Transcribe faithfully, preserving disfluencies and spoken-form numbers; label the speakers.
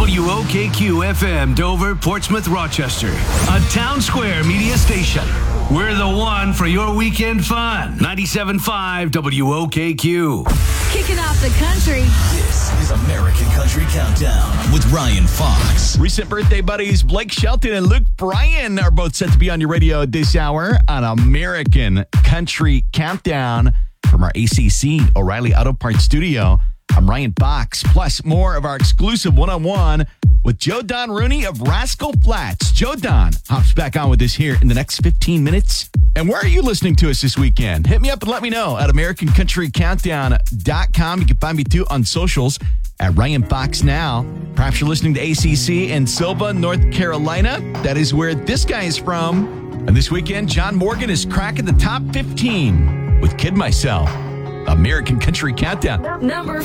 Speaker 1: W O K Q F M, Dover, Portsmouth, Rochester. A Town Square media station. We're the one for your weekend fun. ninety-seven point five W O K Q.
Speaker 2: Kicking off the country.
Speaker 3: This is American Country Countdown with Ryan Fox.
Speaker 4: Recent birthday buddies Blake Shelton and Luke Bryan are both set to be on your radio this hour on American Country Countdown from our A C C O'Reilly Auto Parts studio. I'm Ryan Fox, plus more of our exclusive one-on-one with Joe Don Rooney of Rascal Flatts. Joe Don hops back on with us here in the next fifteen minutes. And where are you listening to us this weekend? Hit me up and let me know at American Country Countdown dot com. You can find me too on socials at Ryan Fox Now. Perhaps you're listening to A C C in Silva, North Carolina. That is where this guy is from. And this weekend, John Morgan is cracking the top fifteen with Kid Myself. American Country Countdown.
Speaker 2: Number